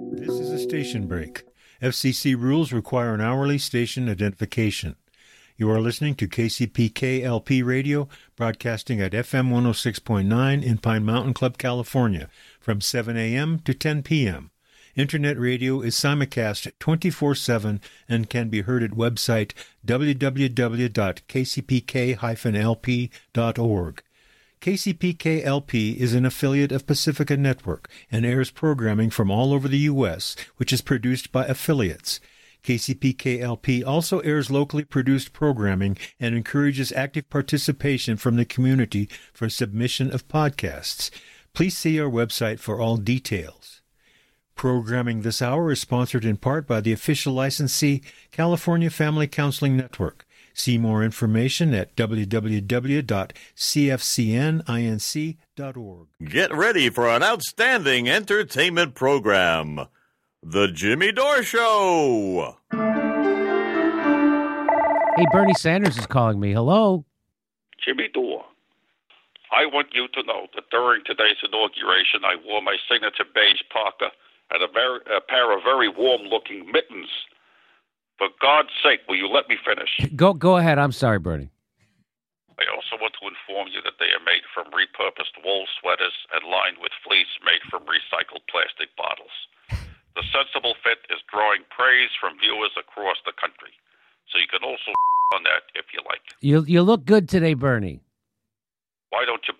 This is a station break. FCC rules require an hourly station identification. You are listening to KCPK LP Radio, broadcasting at FM 106.9 in Pine Mountain Club, California, from 7 a.m. to 10 p.m. Internet radio is simulcast 24/7 and can be heard at website www.kcpk-lp.org. KCPK-LP is an affiliate of Pacifica Network and airs programming from all over the U.S., which is produced by affiliates. KCPK-LP also airs locally produced programming and encourages active participation from the community for submission of podcasts. Please see our website for all details. Programming this hour is sponsored in part by the official licensee, California Family Counseling Network. See more information at www.cfcninc.org. Get ready for an outstanding entertainment program. The Jimmy Dore Show. Hey, Bernie Sanders is calling me. Hello? Jimmy Dore, I want you to know that during today's inauguration, I wore my signature beige parka and a pair of very warm-looking mittens. For God's sake, will you let me finish? Go ahead. I'm sorry, Bernie. I also want to inform you that they are made from repurposed wool sweaters and lined with fleece made from recycled plastic bottles. The sensible fit is drawing praise from viewers across the country. So you can also on that if you like. You look good today, Bernie. Why don't you